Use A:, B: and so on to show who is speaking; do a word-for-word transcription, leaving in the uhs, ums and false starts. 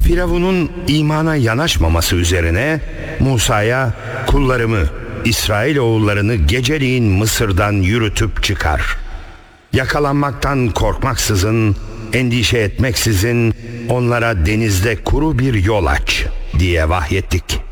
A: Firavun'un imana yanaşmaması üzerine Musa'ya kullarımı, İsrailoğullarını geceliğin Mısır'dan yürütüp çıkar. Yakalanmaktan korkmaksızın, endişe etmeksizin onlara denizde kuru bir yol aç diye vahyettik.